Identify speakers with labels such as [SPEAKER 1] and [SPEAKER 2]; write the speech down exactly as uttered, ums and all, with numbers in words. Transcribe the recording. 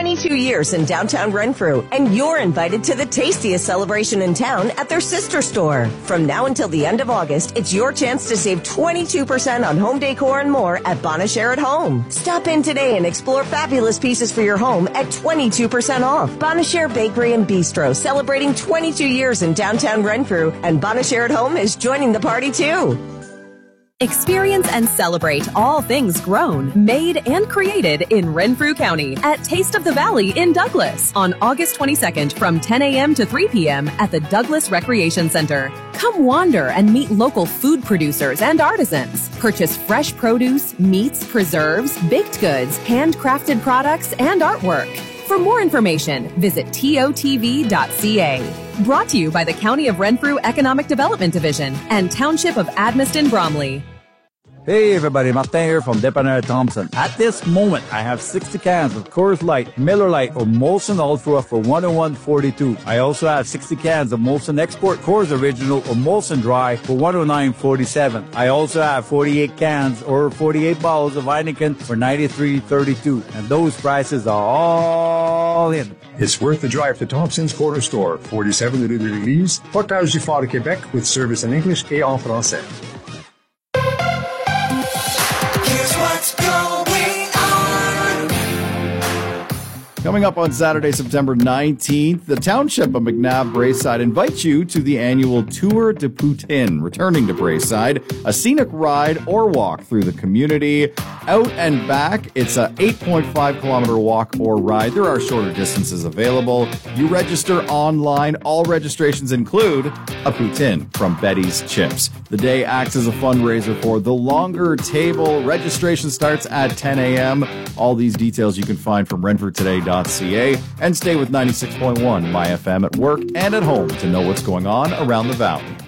[SPEAKER 1] twenty-two years in downtown Renfrew, and you're invited to the tastiest celebration in town at their sister store. From now until the end of August, it's your chance to save twenty-two percent on home decor and more at Bonachere at Home. Stop in today and explore fabulous pieces for your home at twenty-two percent off. Bonachere Bakery and Bistro, celebrating twenty-two years in downtown Renfrew, and Bonachere at Home is joining the party too.
[SPEAKER 2] Experience and celebrate all things grown, made, and created in Renfrew County at Taste of the Valley in Douglas on August twenty-second from ten a.m. to three p.m. at the Douglas Recreation Center. Come wander and meet local food producers and artisans. Purchase fresh produce, meats, preserves, baked goods, handcrafted products, and artwork. For more information, visit T O T V dot C A. Brought to you by the County of Renfrew Economic Development Division and Township of Admiston Bromley.
[SPEAKER 3] Hey everybody, Martin here from Dépanneur Thompson. At this moment, I have sixty cans of Coors Light, Miller Lite, or Molson Ultra for one oh one forty-two. I also have sixty cans of Molson Export Coors Original or Molson Dry for one oh nine forty-seven. I also have forty-eight cans or forty-eight bottles of Heineken for ninety-three thirty-two. And those prices are all in.
[SPEAKER 4] It's worth the drive to Thompson's Corner Store, forty-seven Rue de l'Église, Portage du Fort de Québec, with service in English et en français.
[SPEAKER 5] Coming up on Saturday, September nineteenth, the Township of McNabb Braeside invites you to the annual Tour de Poutine, returning to Braeside, a scenic ride or walk through the community. Out and back, it's a eight point five kilometer walk or ride. There are shorter distances available. You register online. All registrations include a poutine from Betty's Chips. The day acts as a fundraiser for The Longer Table. Registration starts at ten a.m. All these details you can find from renfrew today dot c a, and stay with ninety-six point one My F M at work and at home to know what's going on around the valley.